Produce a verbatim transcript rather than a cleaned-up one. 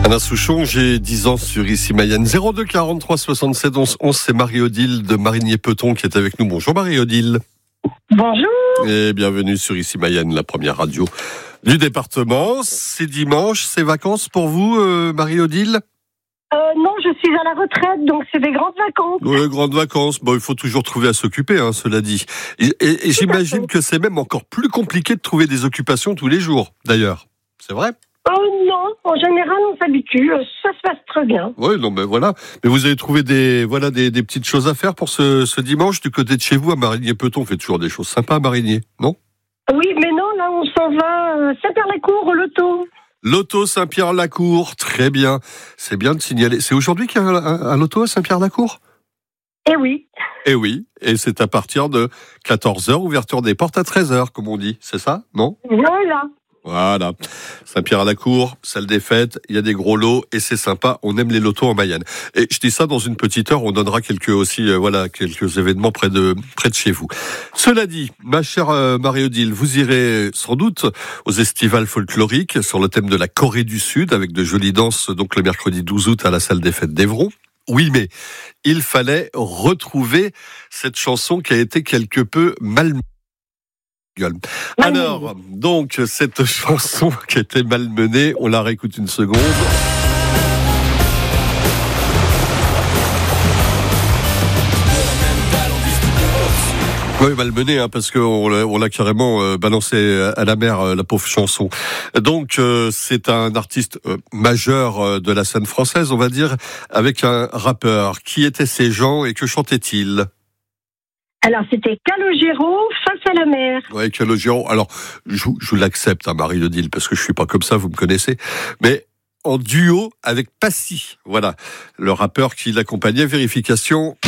Alain Souchon, j'ai dix ans sur Ici Mayenne. zéro deux quarante-trois soixante-sept onze onze, c'est Marie-Odile de Marigné-Peton qui est avec nous. Bonjour Marie-Odile. Bonjour. Et bienvenue sur Ici Mayenne, la première radio du département. C'est dimanche, c'est vacances pour vous, euh, Marie-Odile ? Euh, non, je suis à la retraite, donc c'est des grandes vacances. Oui, grandes vacances. Bon, il faut toujours trouver à s'occuper, hein, cela dit. Et, et, et j'imagine que c'est même encore plus compliqué de trouver des occupations tous les jours, d'ailleurs. C'est vrai ? Oh non, en général, on s'habitue. Ça se passe très bien. Oui, non, mais voilà. Mais vous avez trouvé des, voilà, des, des petites choses à faire pour ce, ce dimanche du côté de chez vous à Marigné-Peton. On fait toujours des choses sympas à Marigné, non ? Oui, mais non, là, on s'en va euh, Saint-Pierre-la-Cour, au loto. Loto Saint-Pierre-la-Cour, très bien. C'est bien de signaler. C'est aujourd'hui qu'il y a un, un, un loto à Saint-Pierre-la-Cour ? Eh oui. Eh oui, et c'est à partir de quatorze heures, ouverture des portes à treize heures, comme on dit. C'est ça, non ? Voilà. Voilà. Saint-Pierre-à-la-Cour, salle des fêtes, il y a des gros lots et c'est sympa. On aime les lotos en Mayenne. Et je dis ça dans une petite heure, on donnera quelques aussi, euh, voilà, quelques événements près de, près de chez vous. Cela dit, ma chère euh, Marie-Odile, vous irez sans doute aux estivales folkloriques sur le thème de la Corée du Sud avec de jolies danses, donc le mercredi douze août à la salle des fêtes d'Évron. Oui, mais il fallait retrouver cette chanson qui a été quelque peu malmenée. Alors, donc, cette chanson qui était malmenée, on la réécoute une seconde. Oui, malmenée, hein, parce qu'on l'a, on l'a carrément euh, balancé à la mer, euh, la pauvre chanson. Donc, euh, c'est un artiste euh, majeur euh, de la scène française, on va dire, avec un rappeur. Qui étaient ces gens et que chantait-il ? Alors, c'était Calogero face à la mer. Oui, Calogero. Alors, je, je l'accepte, hein, Marie-Odile, parce que je suis pas comme ça, vous me connaissez. Mais en duo avec Passy. Voilà. Le rappeur qui l'accompagnait. Vérification.